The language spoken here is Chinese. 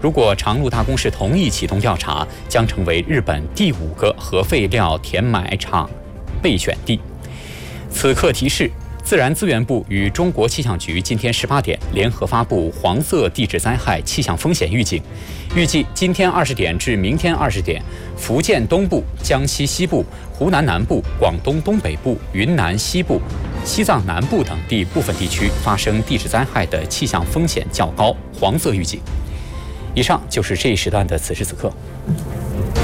如果长鹿大公司同意启动调查，将成为日本第5个核废料填埋场备选地。此刻提示：自然资源部与中国气象局今天18点联合发布黄色地质灾害气象风险预警，预计今天20点至明天20点，福建东部、江西西部、湖南南部、广东东北部、云南西部、西藏南部等地部分地区发生地质灾害的气象风险较高，黄色预警。以上就是这一时段的此时此刻。